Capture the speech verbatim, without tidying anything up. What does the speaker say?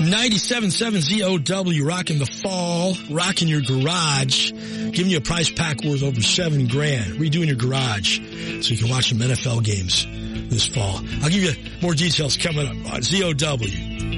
ninety-seven point seven Z O W, rocking the fall, rocking your garage, giving you a prize pack worth over seven grand, redoing your garage so you can watch some N F L games this fall. I'll give you more details coming up on Z O W.